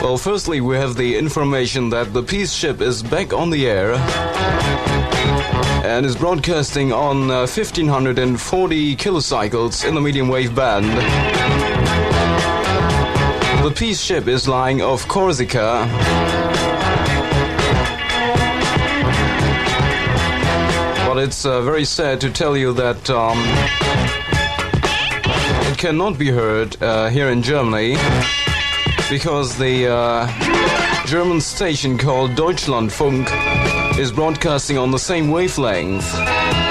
Well, firstly, we have the information that the peace ship is back on the air and is broadcasting on 1540 kilocycles in the medium wave band. The peace ship is lying off Corsica. But it's very sad to tell you that it cannot be heard here in Germany, because the German station called Deutschlandfunk is broadcasting on the same wavelength.